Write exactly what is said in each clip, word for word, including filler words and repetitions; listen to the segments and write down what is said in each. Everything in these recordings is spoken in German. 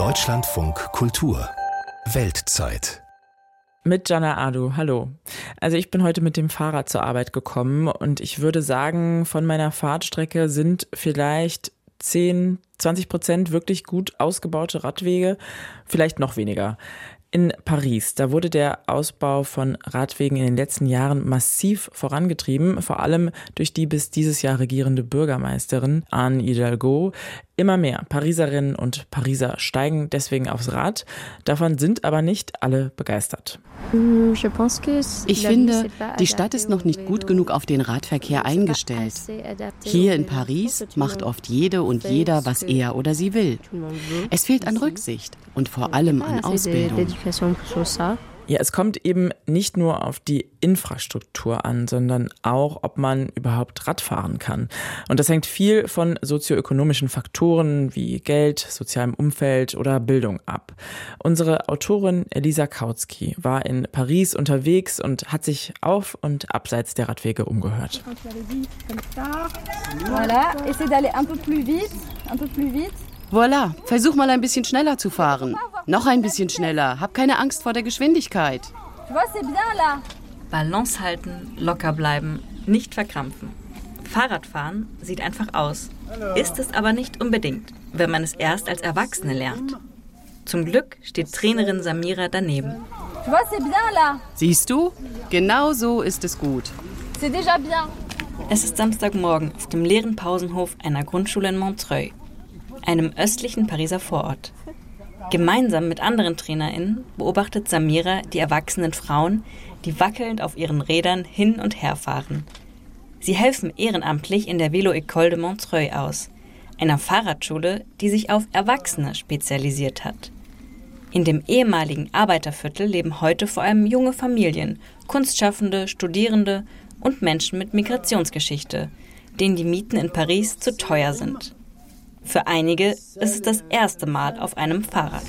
Deutschlandfunk Kultur Weltzeit. Mit Jana Adu, hallo. Also ich bin heute mit dem Fahrrad zur Arbeit gekommen und ich würde sagen, von meiner Fahrtstrecke sind vielleicht zehn, zwanzig Prozent wirklich gut ausgebaute Radwege, vielleicht noch weniger. In Paris, da wurde der Ausbau von Radwegen in den letzten Jahren massiv vorangetrieben, vor allem durch die bis dieses Jahr regierende Bürgermeisterin Anne Hidalgo. Immer mehr Pariserinnen und Pariser steigen deswegen aufs Rad. Davon sind aber nicht alle begeistert. Ich finde, die Stadt ist noch nicht gut genug auf den Radverkehr eingestellt. Hier in Paris macht oft jede und jeder, was er oder sie will. Es fehlt an Rücksicht und vor allem an Ausbildung. Ja, es kommt eben nicht nur auf die Infrastruktur an, sondern auch, ob man überhaupt Rad fahren kann. Und das hängt viel von sozioökonomischen Faktoren wie Geld, sozialem Umfeld oder Bildung ab. Unsere Autorin Elisa Kautsky war in Paris unterwegs und hat sich auf und abseits der Radwege umgehört. Voilà, versuch mal ein bisschen schneller zu fahren. Noch ein bisschen schneller. Hab keine Angst vor der Geschwindigkeit. Balance halten, locker bleiben, nicht verkrampfen. Fahrradfahren sieht einfach aus, ist es aber nicht unbedingt, wenn man es erst als Erwachsene lernt. Zum Glück steht Trainerin Samira daneben. Siehst du? Genau so ist es gut. Es ist Samstagmorgen auf dem leeren Pausenhof einer Grundschule in Montreuil, einem östlichen Pariser Vorort. Gemeinsam mit anderen TrainerInnen beobachtet Samira die erwachsenen Frauen, die wackelnd auf ihren Rädern hin und her fahren. Sie helfen ehrenamtlich in der Vélo-École de Montreuil aus, einer Fahrradschule, die sich auf Erwachsene spezialisiert hat. In dem ehemaligen Arbeiterviertel leben heute vor allem junge Familien, Kunstschaffende, Studierende und Menschen mit Migrationsgeschichte, denen die Mieten in Paris zu teuer sind. Für einige ist es das erste Mal auf einem Fahrrad.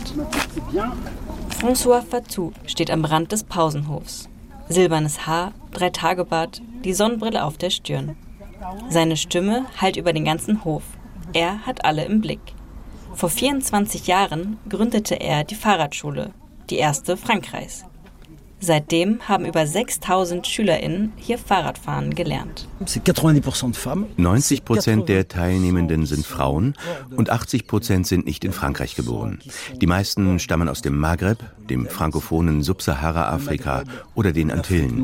François Fatou steht am Rand des Pausenhofs. Silbernes Haar, Dreitagebart, die Sonnenbrille auf der Stirn. Seine Stimme hallt über den ganzen Hof. Er hat alle im Blick. Vor vierundzwanzig Jahren gründete er die Fahrradschule, die erste Frankreichs. Seitdem haben über sechstausend SchülerInnen hier Fahrradfahren gelernt. neunzig Prozent der Teilnehmenden sind Frauen und achtzig Prozent sind nicht in Frankreich geboren. Die meisten stammen aus dem Maghreb, dem frankophonen Subsahara-Afrika oder den Antillen.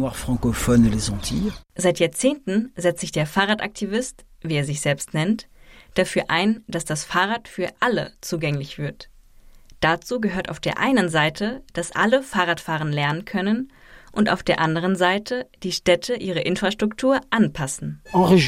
Seit Jahrzehnten setzt sich der Fahrradaktivist, wie er sich selbst nennt, dafür ein, dass das Fahrrad für alle zugänglich wird. Dazu gehört auf der einen Seite, dass alle Fahrradfahren lernen können und auf der anderen Seite die Städte ihre Infrastruktur anpassen.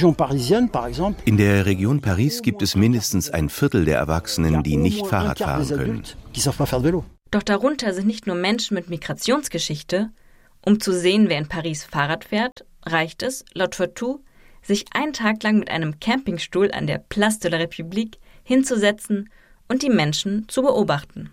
In der Region Paris gibt es mindestens ein Viertel der Erwachsenen, die nicht Fahrrad fahren können. Doch darunter sind nicht nur Menschen mit Migrationsgeschichte. Um zu sehen, wer in Paris Fahrrad fährt, reicht es, laut Fatou, sich einen Tag lang mit einem Campingstuhl an der Place de la République hinzusetzen und die Menschen zu beobachten.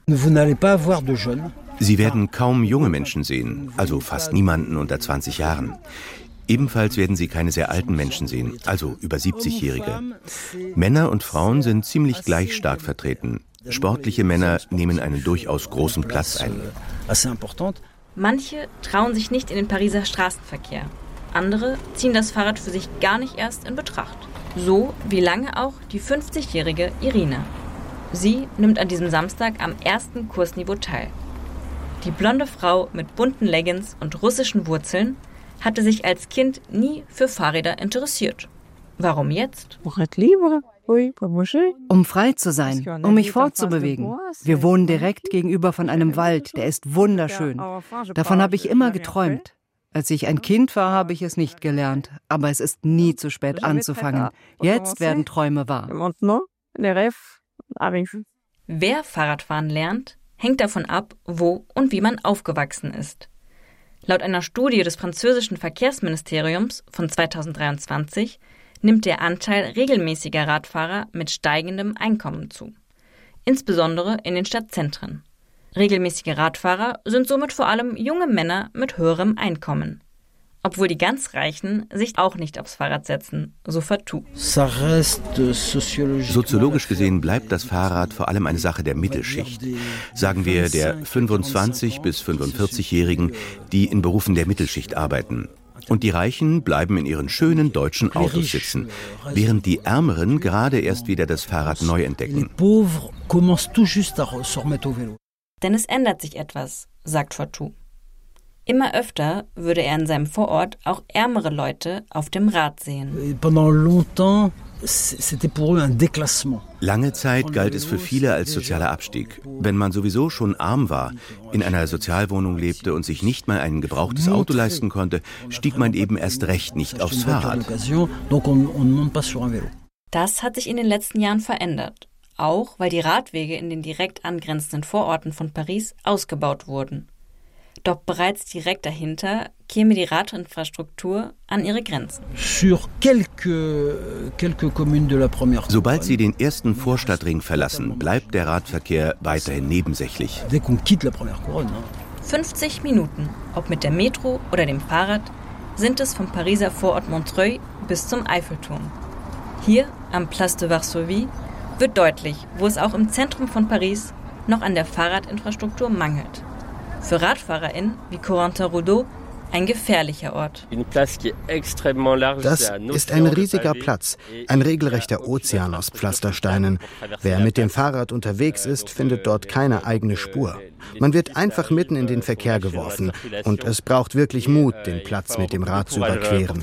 Sie werden kaum junge Menschen sehen, also fast niemanden unter zwanzig Jahren. Ebenfalls werden Sie keine sehr alten Menschen sehen, also über siebzigjährige. Männer und Frauen sind ziemlich gleich stark vertreten. Sportliche Männer nehmen einen durchaus großen Platz ein. Manche trauen sich nicht in den Pariser Straßenverkehr. Andere ziehen das Fahrrad für sich gar nicht erst in Betracht. So wie lange auch die fünfzigjährige Irina. Sie nimmt an diesem Samstag am ersten Kursniveau teil. Die blonde Frau mit bunten Leggings und russischen Wurzeln hatte sich als Kind nie für Fahrräder interessiert. Warum jetzt? Um frei zu sein, um mich fortzubewegen. Wir wohnen direkt gegenüber von einem Wald, der ist wunderschön. Davon habe ich immer geträumt. Als ich ein Kind war, habe ich es nicht gelernt. Aber es ist nie zu spät anzufangen. Jetzt werden Träume wahr. Wer Fahrradfahren lernt, hängt davon ab, wo und wie man aufgewachsen ist. Laut einer Studie des französischen Verkehrsministeriums von zweitausenddreiundzwanzig nimmt der Anteil regelmäßiger Radfahrer mit steigendem Einkommen zu. Insbesondere in den Stadtzentren. Regelmäßige Radfahrer sind somit vor allem junge Männer mit höherem Einkommen. obwohl die ganz Reichen sich auch nicht aufs Fahrrad setzen, so Fatou. Soziologisch gesehen bleibt das Fahrrad vor allem eine Sache der Mittelschicht. Sagen wir der fünfundzwanzig- bis fünfundvierzigjährigen, die in Berufen der Mittelschicht arbeiten. Und die Reichen bleiben in ihren schönen deutschen Autos sitzen, während die Ärmeren gerade erst wieder das Fahrrad neu entdecken. Denn es ändert sich etwas, sagt Fatou. Immer öfter würde er in seinem Vorort auch ärmere Leute auf dem Rad sehen. Lange Zeit galt es für viele als sozialer Abstieg. Wenn man sowieso schon arm war, in einer Sozialwohnung lebte und sich nicht mal ein gebrauchtes Auto leisten konnte, stieg man eben erst recht nicht aufs Fahrrad. Das hat sich in den letzten Jahren verändert. Auch weil die Radwege in den direkt angrenzenden Vororten von Paris ausgebaut wurden. Doch bereits direkt dahinter käme die Radinfrastruktur an ihre Grenzen. Sobald sie den ersten Vorstadtring verlassen, bleibt der Radverkehr weiterhin nebensächlich. fünfzig Minuten, ob mit der Metro oder dem Fahrrad, sind es vom Pariser Vorort Montreuil bis zum Eiffelturm. Hier, am Place de Varsovie, wird deutlich, wo es auch im Zentrum von Paris noch an der Fahrradinfrastruktur mangelt. Für RadfahrerInnen wie Corentin Roudot ein gefährlicher Ort. Das ist ein riesiger Platz, ein regelrechter Ozean aus Pflastersteinen. Wer mit dem Fahrrad unterwegs ist, findet dort keine eigene Spur. Man wird einfach mitten in den Verkehr geworfen und es braucht wirklich Mut, den Platz mit dem Rad zu überqueren.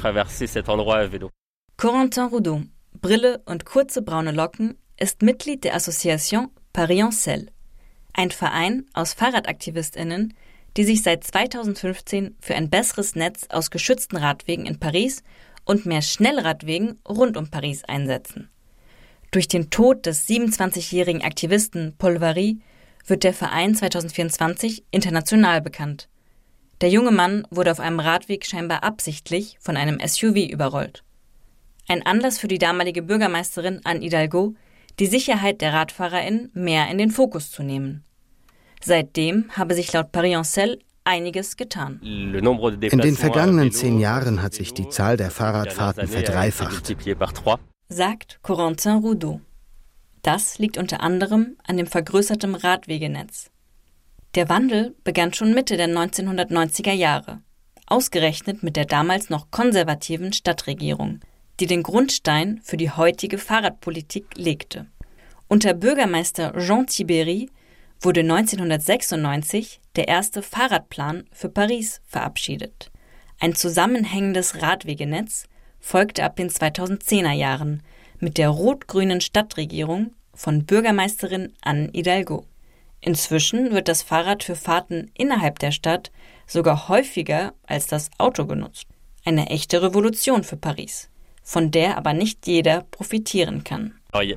Corentin Roudot, Brille und kurze braune Locken, ist Mitglied der Association Paris en Selle. Ein Verein aus FahrradaktivistInnen, die sich seit zweitausendfünfzehn für ein besseres Netz aus geschützten Radwegen in Paris und mehr Schnellradwegen rund um Paris einsetzen. Durch den Tod des siebenundzwanzigjährigen Aktivisten Paul Varry wird der Verein zweitausendvierundzwanzig international bekannt. Der junge Mann wurde auf einem Radweg scheinbar absichtlich von einem S U V überrollt. Ein Anlass für die damalige Bürgermeisterin Anne Hidalgo, die Sicherheit der RadfahrerInnen mehr in den Fokus zu nehmen. Seitdem habe sich laut Paris en Selle einiges getan. In den vergangenen zehn Jahren hat sich die Zahl der Fahrradfahrten verdreifacht, sagt Corentin Roudot. Das liegt unter anderem an dem vergrößerten Radwegenetz. Der Wandel begann schon Mitte der neunzehnhundertneunziger Jahre, ausgerechnet mit der damals noch konservativen Stadtregierung, die den Grundstein für die heutige Fahrradpolitik legte. Unter Bürgermeister Jean Tibéri wurde neunzehnhundertsechsundneunzig der erste Fahrradplan für Paris verabschiedet. Ein zusammenhängendes Radwegenetz folgte ab den zweitausendzehner Jahren mit der rot-grünen Stadtregierung von Bürgermeisterin Anne Hidalgo. Inzwischen wird das Fahrrad für Fahrten innerhalb der Stadt sogar häufiger als das Auto genutzt. Eine echte Revolution für Paris, von der aber nicht jeder profitieren kann.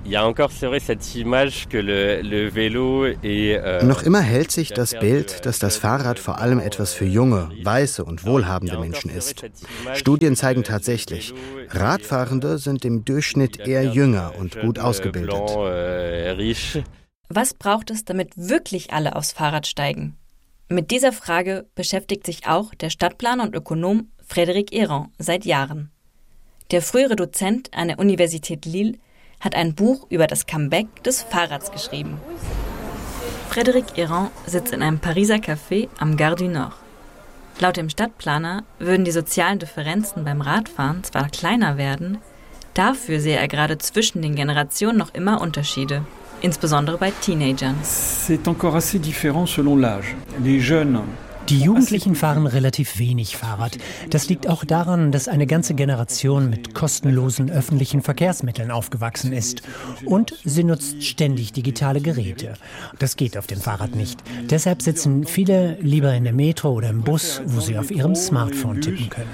Noch immer hält sich das Bild, dass das Fahrrad vor allem etwas für junge, weiße und wohlhabende Menschen ist. Studien zeigen tatsächlich, Radfahrende sind im Durchschnitt eher jünger und gut ausgebildet. Was braucht es, damit wirklich alle aufs Fahrrad steigen? Mit dieser Frage beschäftigt sich auch der Stadtplaner und Ökonom Frédéric Héran seit Jahren. Der frühere Dozent an der Universität Lille hat ein Buch über das Comeback des Fahrrads geschrieben. Frédéric Héran sitzt in einem Pariser Café am Gare du Nord. Laut dem Stadtplaner würden die sozialen Differenzen beim Radfahren zwar kleiner werden, dafür sehe er gerade zwischen den Generationen noch immer Unterschiede, insbesondere bei Teenagern. C'est encore assez différent selon l'âge. Les jeunes Die Jugendlichen fahren relativ wenig Fahrrad. Das liegt auch daran, dass eine ganze Generation mit kostenlosen öffentlichen Verkehrsmitteln aufgewachsen ist. Und sie nutzt ständig digitale Geräte. Das geht auf dem Fahrrad nicht. Deshalb sitzen viele lieber in der Metro oder im Bus, wo sie auf ihrem Smartphone tippen können.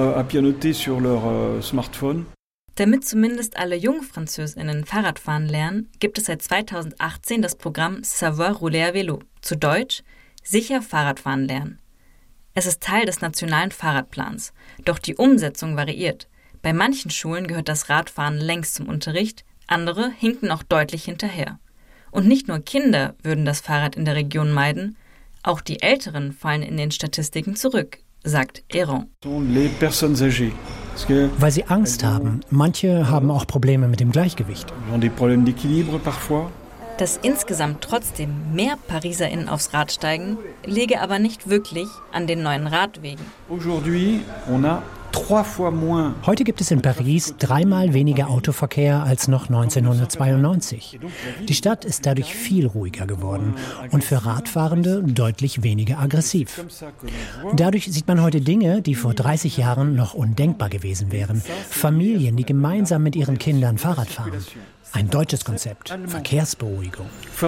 Damit zumindest alle jungen FranzösInnen Fahrradfahren lernen, gibt es seit zweitausendachtzehn das Programm Savoir rouler à vélo, zu Deutsch sicher Fahrradfahren lernen. Es ist Teil des nationalen Fahrradplans, doch die Umsetzung variiert. Bei manchen Schulen gehört das Radfahren längst zum Unterricht, andere hinken noch deutlich hinterher. Und nicht nur Kinder würden das Fahrrad in der Region meiden, auch die Älteren fallen in den Statistiken zurück, sagt Héron. Weil sie Angst haben. Manche haben auch Probleme mit dem Gleichgewicht. Dass insgesamt trotzdem mehr PariserInnen aufs Rad steigen, liege aber nicht wirklich an den neuen Radwegen. Heute gibt es in Paris dreimal weniger Autoverkehr als noch neunzehnhundertzweiundneunzig. Die Stadt ist dadurch viel ruhiger geworden und für Radfahrende deutlich weniger aggressiv. Dadurch sieht man heute Dinge, die vor dreißig Jahren noch undenkbar gewesen wären. Familien, die gemeinsam mit ihren Kindern Fahrrad fahren. Ein deutsches Konzept, Verkehrsberuhigung.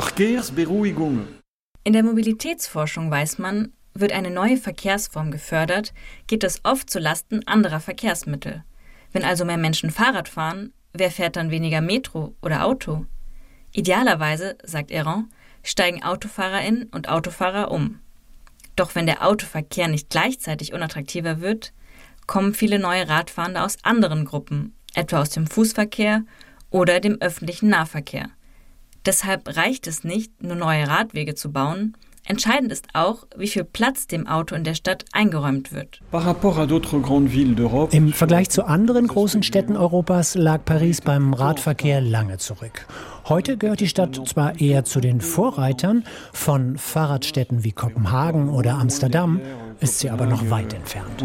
In der Mobilitätsforschung weiß man, wird eine neue Verkehrsform gefördert, geht das oft zu Lasten anderer Verkehrsmittel. Wenn also mehr Menschen Fahrrad fahren, wer fährt dann weniger Metro oder Auto? Idealerweise, sagt Héron, steigen AutofahrerInnen und Autofahrer um. Doch wenn der Autoverkehr nicht gleichzeitig unattraktiver wird, kommen viele neue Radfahrende aus anderen Gruppen, etwa aus dem Fußverkehr oder dem öffentlichen Nahverkehr. Deshalb reicht es nicht, nur neue Radwege zu bauen. Entscheidend ist auch, wie viel Platz dem Auto in der Stadt eingeräumt wird. Im Vergleich zu anderen großen Städten Europas lag Paris beim Radverkehr lange zurück. Heute gehört die Stadt zwar eher zu den Vorreitern, von Fahrradstädten wie Kopenhagen oder Amsterdam ist sie aber noch weit entfernt.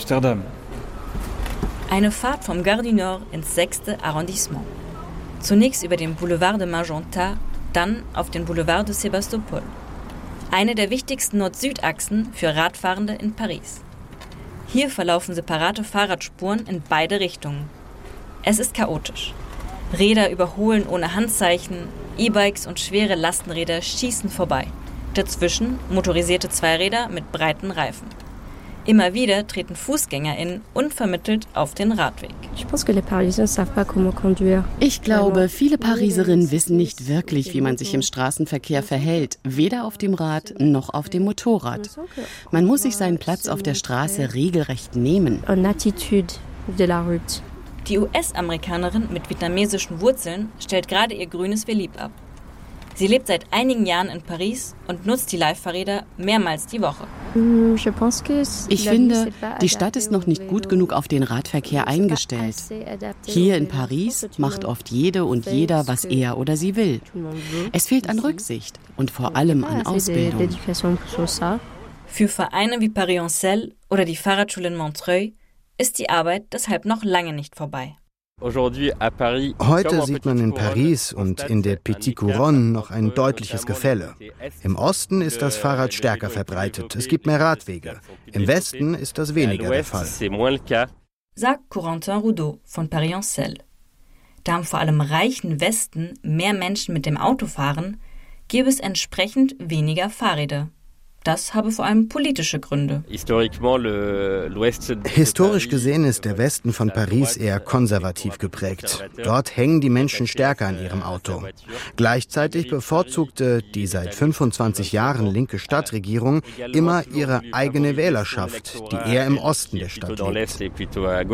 Eine Fahrt vom Gare du Nord ins sechste Arrondissement. Zunächst über den Boulevard de Magenta, dann auf den Boulevard de Sébastopol. Eine der wichtigsten Nord-Süd-Achsen für Radfahrende in Paris. Hier verlaufen separate Fahrradspuren in beide Richtungen. Es ist chaotisch. Räder überholen ohne Handzeichen, E-Bikes und schwere Lastenräder schießen vorbei. Dazwischen motorisierte Zweiräder mit breiten Reifen. Immer wieder treten FußgängerInnen unvermittelt auf den Radweg. Ich glaube, viele Pariserinnen wissen nicht wirklich, wie man sich im Straßenverkehr verhält, weder auf dem Rad noch auf dem Motorrad. Man muss sich seinen Platz auf der Straße regelrecht nehmen. Die U S-Amerikanerin mit vietnamesischen Wurzeln stellt gerade ihr grünes Velib ab. Sie lebt seit einigen Jahren in Paris und nutzt die Leihfahrräder mehrmals die Woche. Ich finde, die Stadt ist noch nicht gut genug auf den Radverkehr eingestellt. Hier in Paris macht oft jede und jeder, was er oder sie will. Es fehlt an Rücksicht und vor allem an Ausbildung. Für Vereine wie Paris-Ancel oder die Fahrradschule in Montreuil ist die Arbeit deshalb noch lange nicht vorbei. Heute sieht man in Paris und in der Petite Couronne noch ein deutliches Gefälle. Im Osten ist das Fahrrad stärker verbreitet. Es gibt mehr Radwege. Im Westen ist das weniger der Fall. Sagt Corentin Roudot von Paris-Ancel. Da im vor allem reichen Westen mehr Menschen mit dem Auto fahren, gäbe es entsprechend weniger Fahrräder. Das habe vor allem politische Gründe. Historisch gesehen ist der Westen von Paris eher konservativ geprägt. Dort hängen die Menschen stärker an ihrem Auto. Gleichzeitig bevorzugte die seit fünfundzwanzig Jahren linke Stadtregierung immer ihre eigene Wählerschaft, die eher im Osten der Stadt lebt.